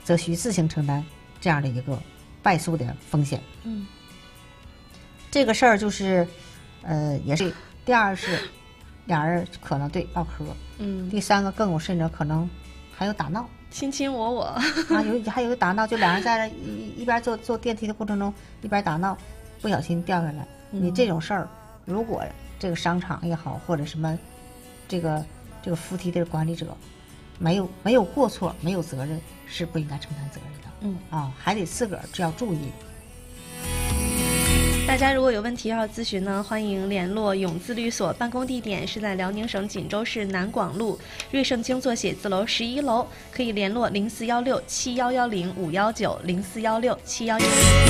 则需自行承担这样的一个败诉的风险。这个事儿就是，也是第二是俩人可能对唠嗑，第三个更有甚者可能还有打闹， 卿卿我我啊，还有打闹，就俩人在这一边坐电梯的过程中一边打闹，不小心掉下来。你这种事儿，如果这个商场也好，或者什么，这个扶梯的管理者没有过错，没有责任，是不应该承担责任的。还得自个儿就要注意。 大家如果有问题要咨询呢，欢迎联络永字律所，办公地点是在辽宁省锦州市南广路瑞盛精作写字楼11楼，可以联络0416711519，0416711519。